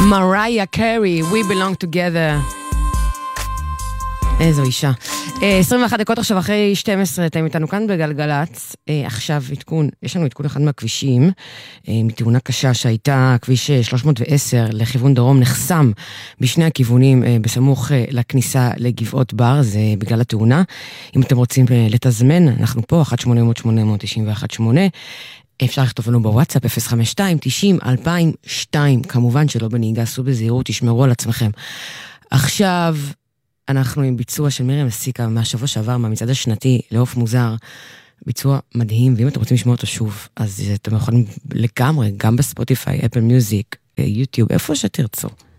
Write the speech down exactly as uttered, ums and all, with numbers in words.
מריה קרי, We Belong Together. איזו אישה. עשרים ואחת דקות עכשיו אחרי שתים עשרה, אתם איתנו כאן בגלגלץ. עכשיו עדכון, יש לנו עדכון אחד מהכבישים, מתאונה קשה שהייתה כביש שלוש מאות ועשר לכיוון דרום, נחסם בשני הכיוונים בסמוך לכניסה לגבעות בר, זה בגלל התאונה. אם אתם רוצים לתזמן, אנחנו פה, אחת שמונה אפס אפס שמונה תשע אחת שמונה, אפשר לכתוב לנו בוואטסאפ אפס חמש שתיים תשעים אלפיים ושתיים, כמובן שלא בנהיגה, עשו בזהירות, תשמרו על עצמכם. עכשיו אנחנו עם ביצוע של מרים לסיקה מהשבוע שעבר, מהמצעד השנתי לעוף מוזר, ביצוע מדהים, ואם אתם רוצים לשמוע אותו שוב, אז אתם יכולים לגמרי, גם בספוטיפיי, אפל מיוזיק, יוטיוב, איפה שתרצו.